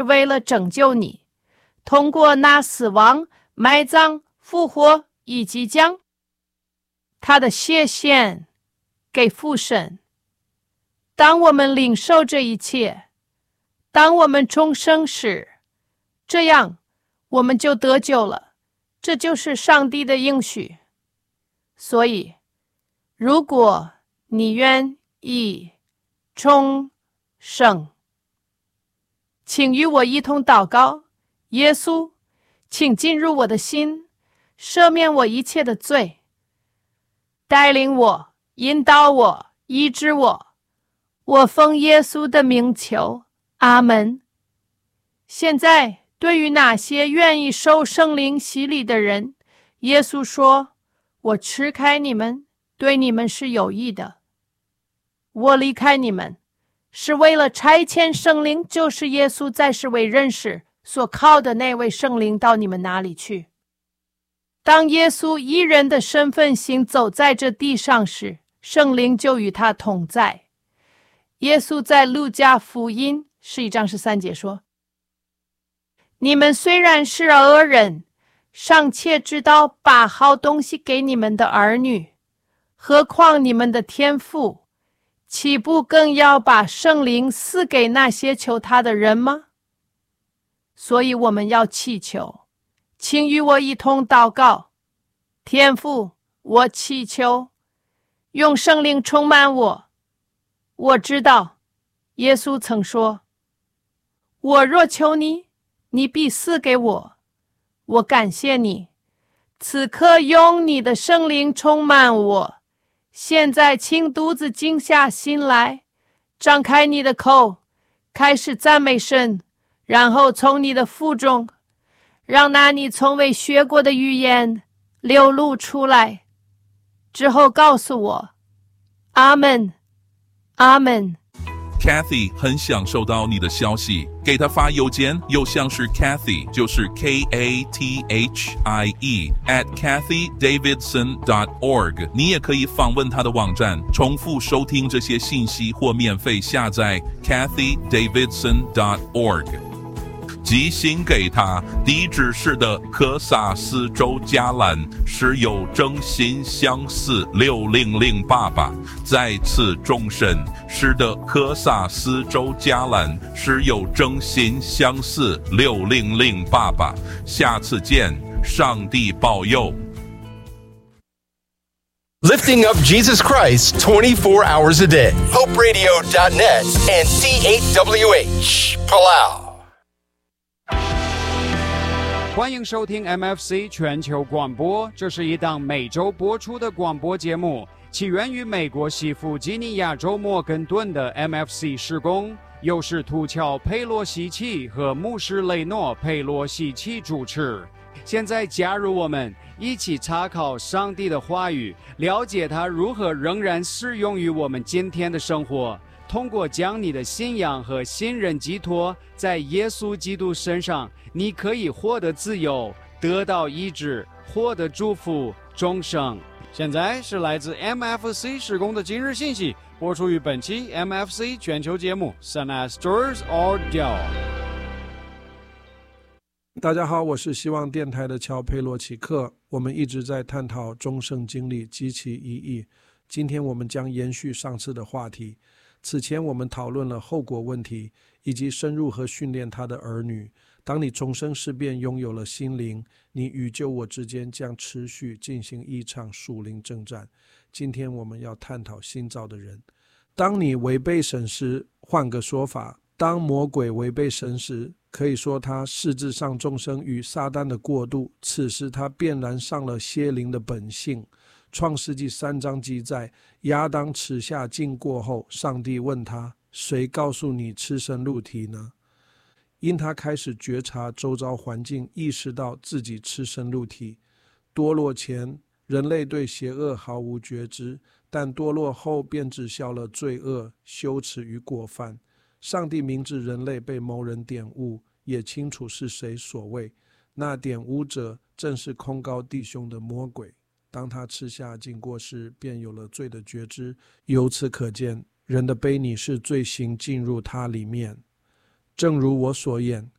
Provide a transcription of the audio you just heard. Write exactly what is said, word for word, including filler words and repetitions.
为了拯救你，通过那死亡、埋葬、复活以及将他的血献给父神。当我们领受这一切，当我们重生时，这样我们就得救了。这就是上帝的应许。所以，如果你愿意重生，请与我一同祷告。耶稣，请进入我的心，赦免我一切的罪，带领我，引导我，医治我。我奉耶稣的名求，阿门。现在，对于那些愿意受圣灵洗礼的人，耶稣说，我斥开你们，对你们是有益的。我离开你们，是为了差遣圣灵，就是耶稣在世为人时所靠的那位圣灵到你们那里去。当耶稣以人的身份行走在这地上时，圣灵就与他同在。耶稣在路加福音十一章十三节说，你们虽然是恶人，尚且知道把好东西给你们的儿女，何况你们的天父，岂不更要把圣灵赐给那些求他的人吗？所以我们要祈求，请与我一同祷告。天父，我祈求用圣灵充满我。我知道耶稣曾说，我若求你，你必赐给我。我感谢你，此刻用你的圣灵充满我。现在请独自静下心来，张开你的口，开始赞美神，然后从你的腹中，让那你从未学过的语言流露出来，之后告诉我，阿们，阿们。 Kathy 很想收到你的消息，给他发邮件，邮箱是 Kathy， 就是 K A T H I E at kathy davidson dot org。 你也可以访问他的网站，重复收听这些信息或免费下载 kathy davidson dot org。寄信给他，地址是的科萨斯州加兰，是有征信相似六零零八八。再次重申，是的科萨斯州加兰，是有征信相似六零零八八。下次见，上帝保佑。 Lifting up Jesus Christ twenty-four hours a day. hope radio dot net and C eight W H Palau。 欢迎收听 M F C 全球广播，这是一档每周播出的广播节目，起源于美国西弗吉尼亚州莫根顿的 M F C 事工，由使徒乔佩洛西奇和牧师雷诺佩洛西奇主持。现在加入我们，一起查考上帝的话语，了解他如何仍然适用于我们今天的生活。通过将你的信仰和信任寄托在耶稣基督身上，你可以获得自由，得到医治，获得祝福，终生。现在是来自 M F C 事工的今日信息，播出于本期 M F C 全球节目 Sun Astors Audio。 大家好，我是希望电台的乔佩洛奇克。我们一直在探讨终生经历及其意义。今天我们将延续上次的话题。此前我们讨论了后果问题，以及深入和训练他的儿女。当你终生事变拥有了心灵，你与救我之间将持续进行一场属灵征战。今天我们要探讨新造的人。当你违背神时，换个说法，当魔鬼违背神时，可以说他实质上众生与撒旦的过渡，此时他便然上了邪灵的本性。创世纪三章记载，亚当吃下禁过后，上帝问他，谁告诉你吃生肉体呢？因他开始觉察周遭环境，意识到自己吃生肉体。堕落前，人类对邪恶毫无觉知，但堕落后便知晓了罪恶、羞耻与过犯。上帝明知人类被某人点污，也清楚是谁所为，那点污者正是控告弟兄的魔鬼。当他吃下禁过时，便有了罪的觉知。由此可见，人的悖逆是罪行进入他里面。 正如我所言，